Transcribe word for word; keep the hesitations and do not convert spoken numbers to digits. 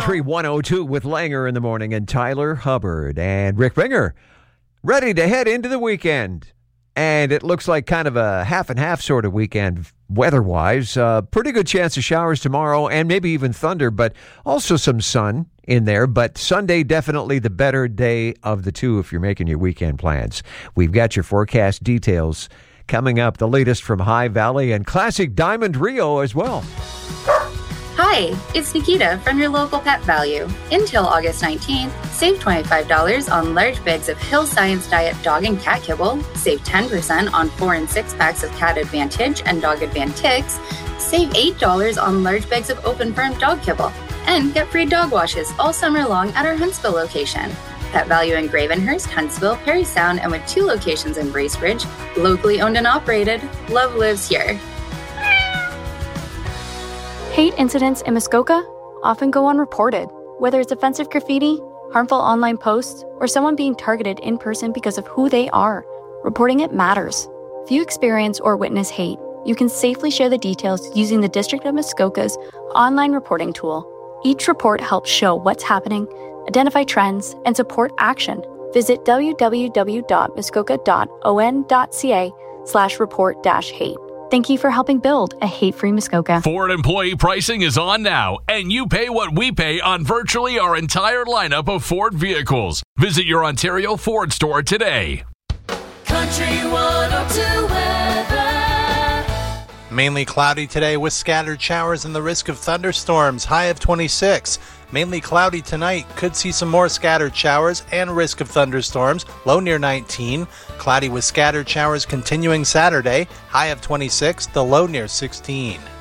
Country one oh two with Langer in the morning and Tyler Hubbard and Rick Binger ready to head into the weekend. And it looks like kind of a half and half sort of weekend weather-wise. Uh, pretty good chance of showers tomorrow and maybe even thunder, but also some sun in there. But Sunday, definitely the better day of the two if you're making your weekend plans. We've got your forecast details coming up. The latest from High Valley and Classic Diamond Rio as well. Hi, it's Nikita from your local Pet Value. Until August nineteenth, save twenty-five dollars on large bags of Hill Science Diet dog and cat kibble, save ten percent on four and six packs of Cat Advantage and Dog Advantix, save eight dollars on large bags of Open Farm dog kibble, and get free dog washes all summer long at our Huntsville location. Pet Value in Gravenhurst, Huntsville, Perry Sound, and with two locations in Bracebridge, locally owned and operated, love lives here. Hate incidents in Muskoka often go unreported, whether it's offensive graffiti, harmful online posts, or someone being targeted in person because of who they are. Reporting it matters. If you experience or witness hate, you can safely share the details using the District of Muskoka's online reporting tool. Each report helps show what's happening, identify trends, and support action. Visit www.muskoka.on.ca slash report dash hate. Thank you for helping build a hate-free Muskoka. Ford employee pricing is on now, and you pay what we pay on virtually our entire lineup of Ford vehicles. Visit your Ontario Ford store today. Country one oh two weather. Mainly cloudy today with scattered showers and the risk of thunderstorms. High of twenty-six. Mainly cloudy tonight. Could see some more scattered showers and risk of thunderstorms. Low near nineteen. Cloudy with scattered showers continuing Saturday. High of twenty-six. The low near sixteen.